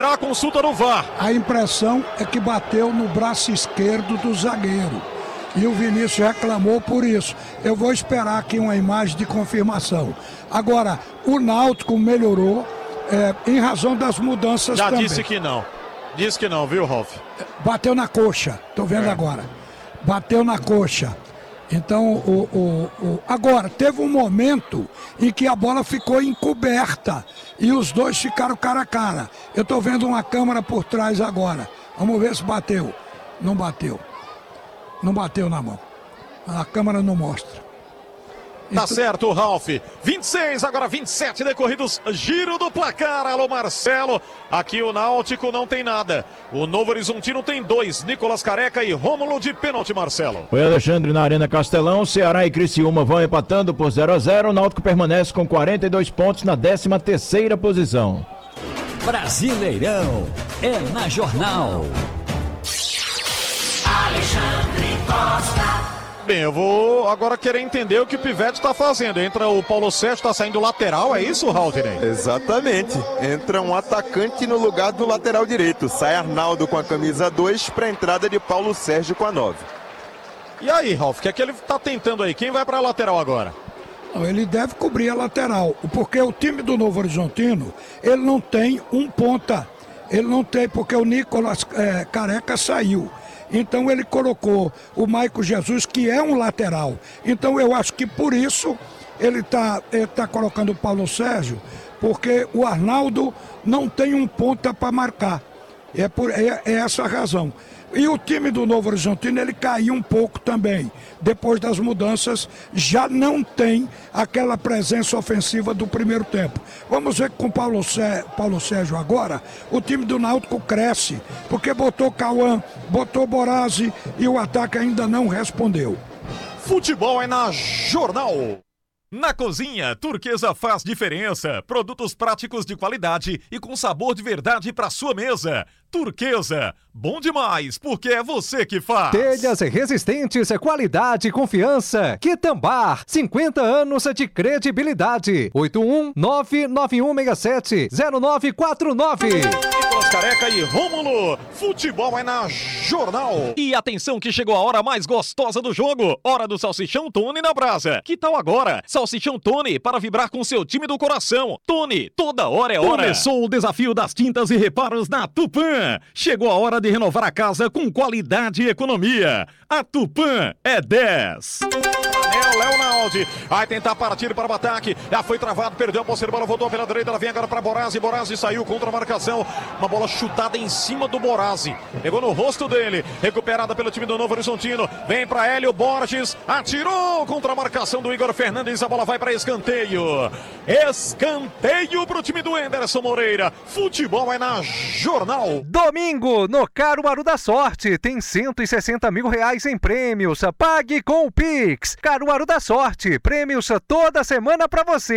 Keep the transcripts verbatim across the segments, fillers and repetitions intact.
A consulta do V A R. A impressão é que bateu no braço esquerdo do zagueiro. E o Vinícius reclamou por isso. Eu vou esperar aqui uma imagem de confirmação. Agora, o Náutico melhorou é, em razão das mudanças Já também. Já disse que não. Disse que não, viu, Ralf? Bateu na coxa. Tô vendo é. agora. Bateu na coxa. Então, o, o, o... agora, teve um momento em que a bola ficou encoberta e os dois ficaram cara a cara. Eu estou vendo uma câmera por trás agora. Vamos ver se bateu. Não bateu. Não bateu na mão. A câmera não mostra. Tá então... certo, Ralf. vinte e seis, agora vinte e sete decorridos. Giro do placar. Alô, Marcelo. Aqui o Náutico não tem nada. O Novo Horizontino tem dois. Nicolas Careca e Rômulo de pênalti, Marcelo. Oi, Alexandre, na Arena Castelão. Ceará e Criciúma vão empatando por zero a zero. O Náutico permanece com quarenta e dois pontos na décima terceira posição. Brasileirão é na Jornal. Alexandre Costa. Bem, eu vou agora querer entender o que o Pivete está fazendo. Entra o Paulo Sérgio, está saindo lateral, é isso, Haldney? Exatamente. Entra um atacante no lugar do lateral direito. Sai Arnaldo com a camisa dois para a entrada de Paulo Sérgio com a nove. E aí, Ralf, o que é que ele está tentando aí? Quem vai para a lateral agora? Não, ele deve cobrir a lateral, porque o time do Novo Horizontino, ele não tem um ponta. Ele não tem, porque o Nicolas é, Careca saiu. Então ele colocou o Maico Jesus, que é um lateral. Então eu acho que por isso ele está ele tá colocando o Paulo Sérgio, porque o Arnaldo não tem um ponta para marcar. É, por, é, é essa a razão. E o time do Novo Horizontino, ele caiu um pouco também. Depois das mudanças, já não tem aquela presença ofensiva do primeiro tempo. Vamos ver que com o Paulo, Sé, Paulo Sérgio agora, o time do Náutico cresce, porque botou Cauã, botou Borazzi e o ataque ainda não respondeu. Futebol é na Jornal. Na cozinha, Turquesa faz diferença. Produtos práticos de qualidade e com sabor de verdade para sua mesa. Turquesa, bom demais, porque é você que faz. Telhas resistentes, qualidade e confiança. Quitambar, cinquenta anos de credibilidade. oito um nove nove um seis sete zero nove quatro nove. Nicolas Careca e Rômulo. Futebol é na Jornal. E atenção que chegou a hora mais gostosa do jogo. Hora do Salsichão Tony na brasa. Que tal agora? Salsichão Tony para vibrar com seu time do coração. Tony, toda hora é hora. Começou o desafio das tintas e reparos na Tupã. Chegou a hora de renovar a casa com qualidade e economia. A Tupã é dez. Léo Naldi vai tentar partir para o ataque. Já foi travado, perdeu a posse de bola, voltou pela direita. Ela vem agora para Borazzi. Borazzi saiu contra a marcação. Uma bola chutada em cima do Borazzi. Pegou no rosto dele. Recuperada pelo time do Novo Horizontino. Vem para Hélio Borges. Atirou contra a marcação do Igor Fernandes. A bola vai para escanteio. Escanteio para o time do Anderson Moreira. Futebol é na Jornal. Domingo, no Caruaru da Sorte. Tem cento e sessenta mil reais em prêmios. Pague com o Pix. Caruaru da Sorte, prêmios toda semana pra você.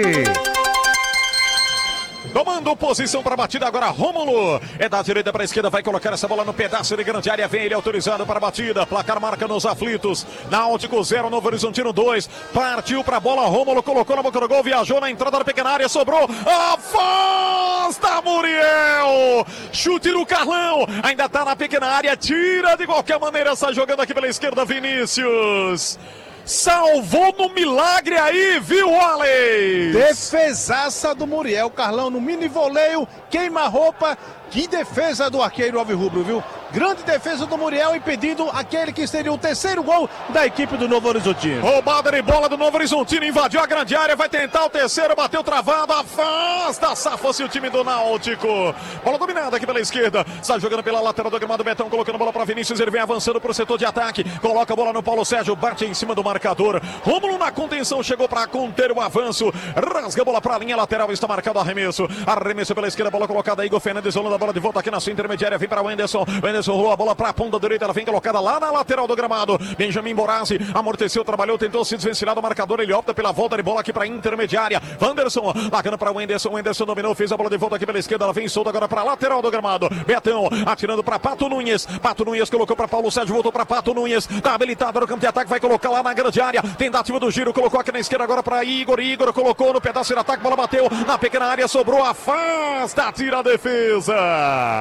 Tomando posição para a batida agora, Rômulo. É da direita para a esquerda, vai colocar essa bola no pedaço de grande área. Vem ele autorizado para a batida. Placar marca nos aflitos. Náutico zero, Novo Horizontino dois. Partiu para a bola, Rômulo colocou na boca do gol, viajou na entrada da pequena área, sobrou. Afasta Muriel. Chute do Carlão. Ainda tá na pequena área, tira de qualquer maneira, sai jogando aqui pela esquerda, Vinícius. Salvou no milagre aí, viu, Wallace? Defesaça do Muriel, Carlão no mini voleio, queima a roupa. Que defesa do arqueiro alvirrubro, viu? Grande defesa do Muriel, impedindo aquele que seria o terceiro gol da equipe do Novo Horizontino. Roubada de bola do Novo Horizontino, invadiu a grande área, vai tentar o terceiro, bateu travado, afasta, safa-se o time do Náutico. Bola dominada aqui pela esquerda, está jogando pela lateral do gramado, Betão colocando bola para Vinícius, ele vem avançando para o setor de ataque, coloca a bola no Paulo Sérgio, bate em cima do marcador. Rômulo na contenção, chegou para conter o avanço, rasga a bola para a linha lateral, está marcado arremesso, arremesso pela esquerda, bola colocada, Igor Fernandes, rolando a bola de volta aqui na sua intermediária, vem para o Anderson, o Anderson rolou a bola para a ponta direita, ela vem colocada lá na lateral do gramado, Benjamin Borazzi, amorteceu, trabalhou, tentou se desvencilhar do marcador, ele opta pela volta de bola aqui para a intermediária, Wanderson, largando para o Anderson, o Anderson dominou, fez a bola de volta aqui pela esquerda, ela vem solta agora para a lateral do gramado, Betão, atirando para Pato Nunes, Pato Nunes colocou para Paulo Sérgio, voltou para Pato Nunes, tá habilitado no campo de ataque, vai colocar lá na grande área, tentativa do giro, colocou aqui na esquerda agora para Igor, Igor colocou no pedaço de ataque, bola bateu na pequena área, sobrou, afasta, tira a defesa.